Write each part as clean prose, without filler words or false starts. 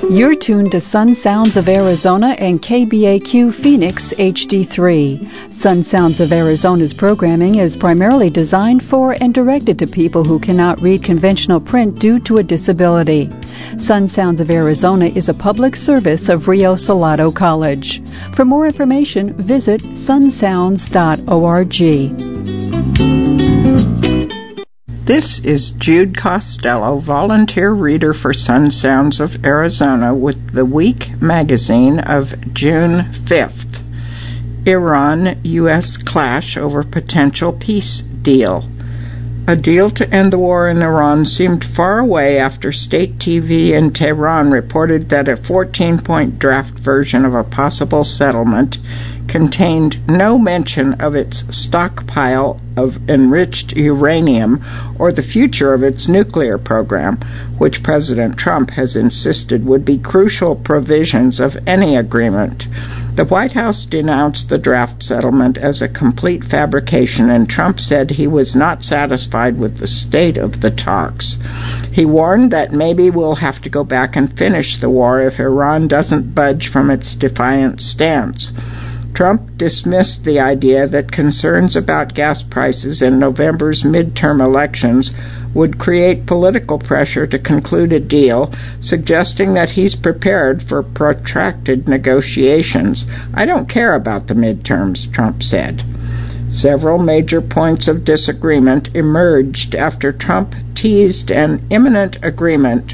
You're tuned to Sun Sounds of Arizona and KBAQ Phoenix HD3. Sun Sounds of Arizona's programming is primarily designed for and directed to people who cannot read conventional print due to a disability. Sun Sounds of Arizona is a public service of Rio Salado College. For more information, visit sunsounds.org. This is Jude Costello, volunteer reader for Sun Sounds of Arizona with the Week magazine of June 5th. Iran-U.S. clash over potential peace deal. A deal to end the war in Iran seemed far away after state TV in Tehran reported that a 14-point draft version of a possible settlement contained no mention of its stockpile of enriched uranium or the future of its nuclear program, which President Trump has insisted would be crucial provisions of any agreement. The White House denounced the draft settlement as a complete fabrication, and Trump said he was not satisfied with the state of the talks. He warned that maybe we'll have to go back and finish the war if Iran doesn't budge from its defiant stance. Trump dismissed the idea that concerns about gas prices in November's midterm elections would create political pressure to conclude a deal, suggesting that he's prepared for protracted negotiations. "I don't care about the midterms," Trump said. Several major points of disagreement emerged after Trump teased an imminent agreement.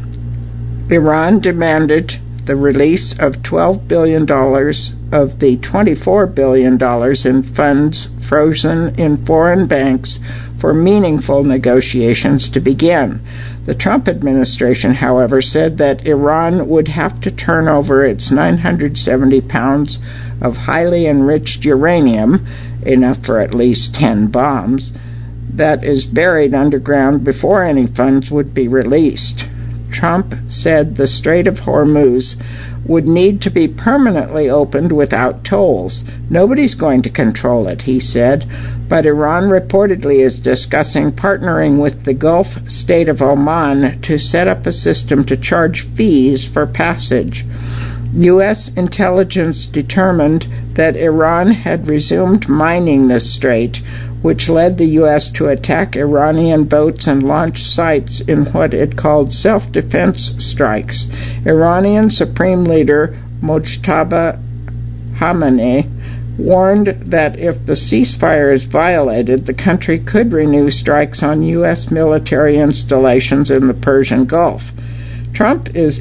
Iran demanded the release of $12 billion of the $24 billion in funds frozen in foreign banks for meaningful negotiations to begin. The Trump administration, however, said that Iran would have to turn over its 970 pounds of highly enriched uranium, enough for at least 10 bombs, that is buried underground before any funds would be released. Trump said the Strait of Hormuz would need to be permanently opened without tolls. Nobody's going to control it, he said, but Iran reportedly is discussing partnering with the Gulf state of Oman to set up a system to charge fees for passage. U.S. intelligence determined that Iran had resumed mining the strait, which led the U.S. to attack Iranian boats and launch sites in what it called self-defense strikes. Iranian Supreme Leader Mojtaba Khamenei warned that if the ceasefire is violated, the country could renew strikes on U.S. military installations in the Persian Gulf. Trump is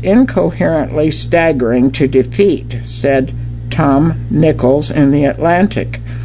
incoherently staggering to defeat, said Tom Nichols in The Atlantic.